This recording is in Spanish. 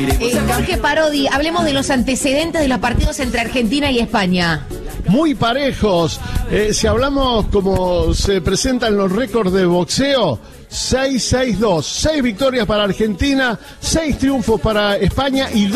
Jorge Parodi, hablemos de los antecedentes de los partidos entre Argentina y España. Muy parejos. Si hablamos como se presentan los récords de boxeo, 6-6-2. 6 victorias para Argentina, 6 triunfos para España y